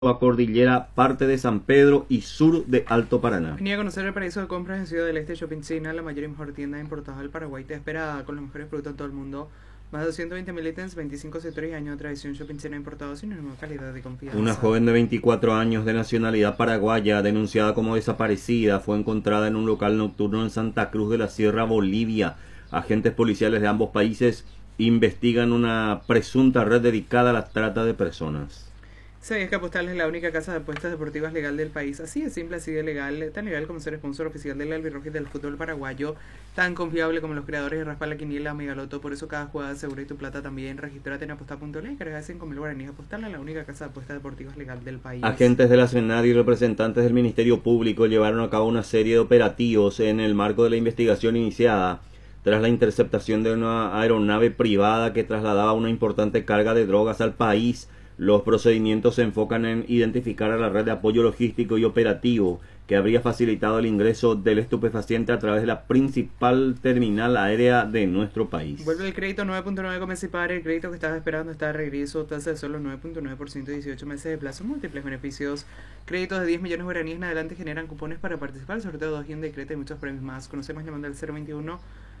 la cordillera, parte de San Pedro y sur de Alto Paraná. Venía a conocer el paraíso de compras en Ciudad del Este Shopping China, la mayor y mejor tienda importada del Paraguay. Te espera con los mejores productos en todo el mundo. Más de 220.000 ítems, 25 sectores y años de tradición. Shopping China importado sin ninguna calidad de confianza. Una joven de 24 años de nacionalidad paraguaya, denunciada como desaparecida, fue encontrada en un local nocturno en Santa Cruz de la Sierra, Bolivia. Agentes policiales de ambos países investigan una presunta red dedicada a la trata de personas. ¿Sabías que Apostal es la única casa de apuestas deportivas legal del país? Así de simple, así de legal, tan legal como ser sponsor oficial del albirrojo y del fútbol paraguayo, tan confiable como los creadores de Raspa la Quiniela o Megaloto. Por eso cada jugada segura y tu plata también. Regístrate en apostar.le y carga 5.000 guaraníes. Apostal es la única casa de apuestas deportivas legal del país. Agentes de la SENAD y representantes del Ministerio Público llevaron a cabo una serie de operativos en el marco de la investigación iniciada tras la interceptación de una aeronave privada que trasladaba una importante carga de drogas al país. Los procedimientos se enfocan en identificar a la red de apoyo logístico y operativo que habría facilitado el ingreso del estupefaciente a través de la principal terminal aérea de nuestro país. Vuelve el crédito 9.9 Comecipar, el crédito que estabas esperando está de regreso, tasa de solo 9.9%, 18 meses de plazo, múltiples beneficios. Créditos de 10 millones de guaraníes en adelante generan cupones para participar, sorteo de 2 guías de crédito y muchos premios más. Conocemos llamando al 021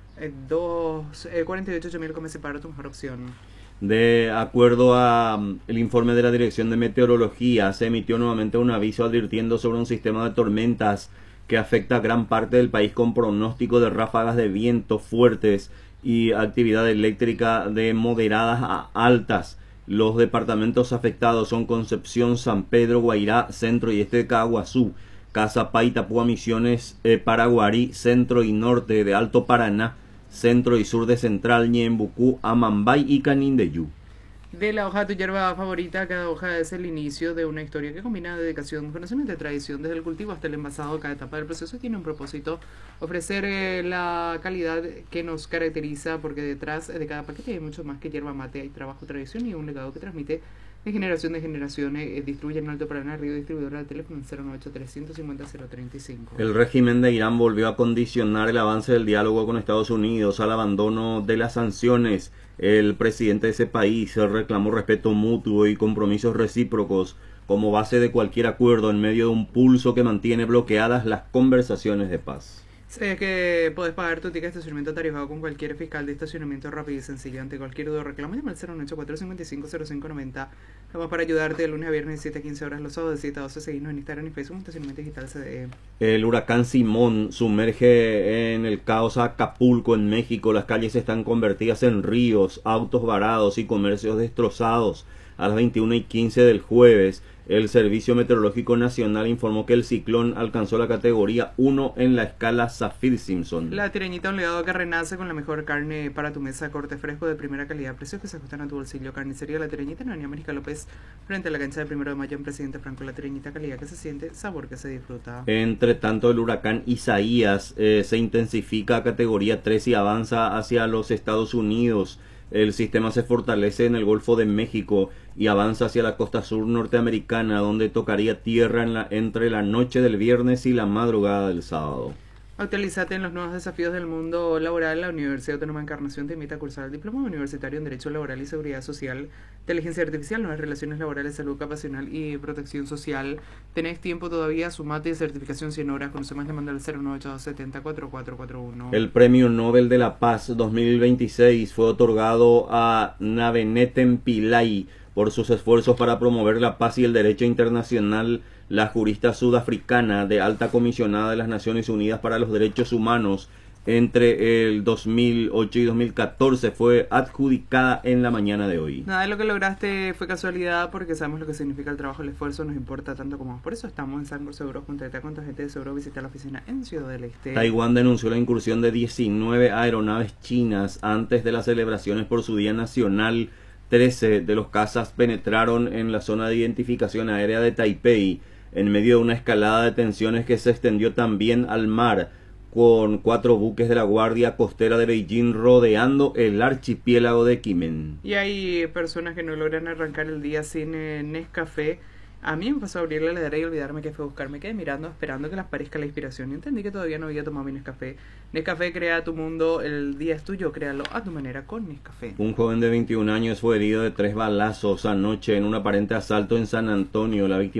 48 8000 Comecipar, tu mejor opción. De acuerdo a el informe de la Dirección de Meteorología, se emitió nuevamente un aviso advirtiendo sobre un sistema de tormentas que afecta a gran parte del país con pronóstico de ráfagas de viento fuertes y actividad eléctrica de moderadas a altas. Los departamentos afectados son Concepción, San Pedro, Guairá, Centro y Este de Caguazú, Cazapá, Itapúa, Misiones, Paraguarí, Centro y Norte de Alto Paraná, Centro y sur de Central, Ñembucú, Amambay y Canindeyú. De la hoja de tu hierba favorita, cada hoja es el inicio de una historia que combina dedicación, conocimiento y tradición. Desde el cultivo hasta el envasado, cada etapa del proceso tiene un propósito: ofrecer la calidad que nos caracteriza, porque detrás de cada paquete hay mucho más que hierba mate. Hay trabajo, tradición y un legado que transmite de generación de generación. Distribuye en Alto Paraná, Río Distribuidora del teléfono 098-350-035. El régimen de Irán volvió a condicionar el avance del diálogo con Estados Unidos al abandono de las sanciones. El presidente de ese país reclamó respeto mutuo y compromisos recíprocos como base de cualquier acuerdo en medio de un pulso que mantiene bloqueadas las conversaciones de paz. ¿Sabes que podés pagar tu ticket de estacionamiento tarifado con cualquier fiscal de estacionamiento rápido y sencillo? Ante cualquier duda o reclamo, llama al 098-455-0590. Estamos para ayudarte de lunes a viernes de 7 a 15 horas, los sábados de 7 a 12. Seguirnos en Instagram y Facebook, Estacionamiento Digital CDE. El huracán Simón sumerge en el caos a Acapulco, en México. Las calles están convertidas en ríos, autos varados y comercios destrozados. A las 21:15 del jueves, el Servicio Meteorológico Nacional informó que el ciclón alcanzó la categoría 1 en la escala Saffir-Simpson. La Tireñita, un legado que renace con la mejor carne para tu mesa, corte fresco de primera calidad, precios que se ajustan a tu bolsillo. Carnicería La Tireñita en la Avenida América López, frente a la cancha de 1 de mayo en Presidente Franco. La Tireñita, calidad que se siente, sabor que se disfruta. Entre tanto, el huracán Isaías se intensifica a categoría 3 y avanza hacia los Estados Unidos. El sistema se fortalece en el Golfo de México y avanza hacia la costa sur norteamericana, donde tocaría tierra entre la noche del viernes y la madrugada del sábado. Actualízate en los nuevos desafíos del mundo laboral. La Universidad Autónoma de Encarnación te invita a cursar el diploma universitario en Derecho Laboral y Seguridad Social, Inteligencia Artificial, Nuevas Relaciones Laborales, Salud Ocupacional y Protección Social. Tenés tiempo todavía, sumate de certificación 100 horas. Conoce más llamando al 098-270-4441. El Premio Nobel de la Paz 2026 fue otorgado a Naveneten Pillay por sus esfuerzos para promover la paz y el derecho internacional. La jurista sudafricana de alta comisionada de las Naciones Unidas para los Derechos Humanos entre el 2008 y 2014 fue adjudicada en la mañana de hoy. Nada de lo que lograste fue casualidad, porque sabemos lo que significa el trabajo, el esfuerzo, nos importa tanto como vos. Por eso estamos en Sangro Seguro. Contacta con tu agente de seguro, visita la oficina en Ciudad del Este. Taiwán denunció la incursión de 19 aeronaves chinas antes de las celebraciones por su Día Nacional. 13 de los cazas penetraron en la zona de identificación aérea de Taipei en medio de una escalada de tensiones que se extendió también al mar, con 4 buques de la Guardia Costera de Beijing rodeando el archipiélago de Ximen. Y hay personas que no logran arrancar el día sin Nescafé. A mí me pasó a abrir la heladera y olvidarme que fue a buscar. Me quedé mirando, esperando que les parezca la inspiración. Y entendí que todavía no había tomado mi Nescafé. Nescafé crea tu mundo, el día es tuyo, créalo a tu manera con Nescafé. Un joven de 21 años fue herido de 3 balazos anoche en un aparente asalto en San Antonio. La víctima